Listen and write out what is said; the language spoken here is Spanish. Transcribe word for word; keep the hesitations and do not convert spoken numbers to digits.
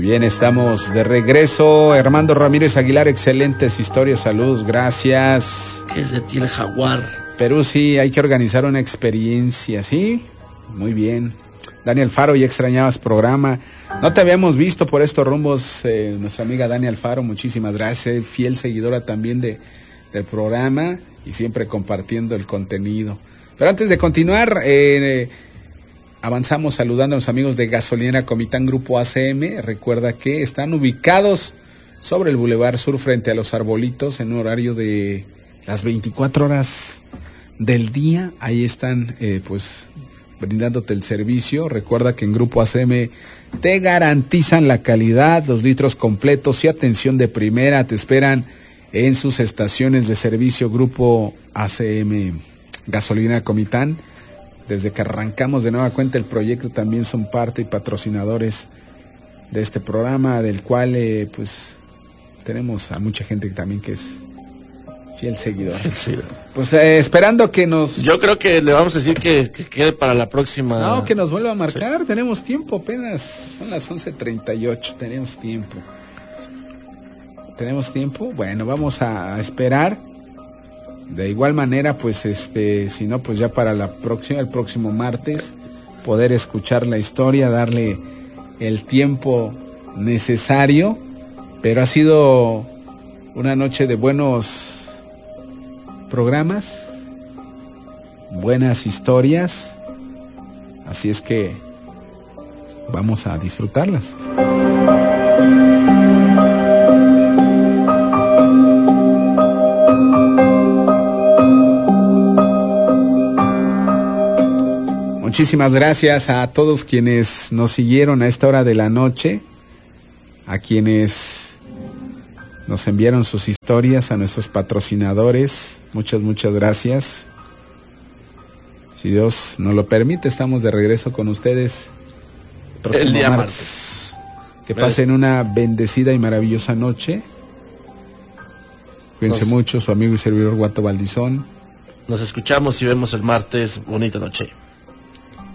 Bien, estamos de regreso. Armando Ramírez Aguilar, excelentes historias, saludos, gracias. ¿Qué es de ti el jaguar? Perú, sí, hay que organizar una experiencia, ¿sí? Muy bien. Dani Alfaro, ya extrañabas programa. No te habíamos visto por estos rumbos, eh, nuestra amiga Dani Alfaro, muchísimas gracias, fiel seguidora también de, del programa y siempre compartiendo el contenido. Pero antes de continuar, eh, avanzamos saludando a los amigos de Gasolinera Comitán Grupo A C M. Recuerda que están ubicados sobre el Boulevard Sur frente a los Arbolitos en un horario de las veinticuatro horas del día. Ahí están, eh, pues, brindándote el servicio. Recuerda que en Grupo A C M te garantizan la calidad, los litros completos y atención de primera. Te esperan en sus estaciones de servicio. Grupo A C M Gasolina Comitán. Desde que arrancamos de nueva cuenta el proyecto también son parte y patrocinadores de este programa, del cual eh, pues tenemos a mucha gente también que es fiel seguidor. Sí. Pues eh, esperando que nos... Yo creo que le vamos a decir que, que quede para la próxima... No, que nos vuelva a marcar, sí. Tenemos tiempo, apenas son las once treinta y ocho, tenemos tiempo. ¿Tenemos tiempo? Bueno, vamos a esperar. De igual manera, pues este, si no, pues ya para la próxima, el próximo martes, poder escuchar la historia, darle el tiempo necesario, pero ha sido una noche de buenos programas, buenas historias, así es que vamos a disfrutarlas. Muchísimas gracias a todos quienes nos siguieron a esta hora de la noche, a quienes nos enviaron sus historias, a nuestros patrocinadores, muchas, muchas gracias. Si Dios nos lo permite, estamos de regreso con ustedes el día martes. martes. Que pasen una bendecida y maravillosa noche. Cuídense nos... mucho, su amigo y servidor Guato Valdizón. Nos escuchamos y vemos el martes. Bonita noche.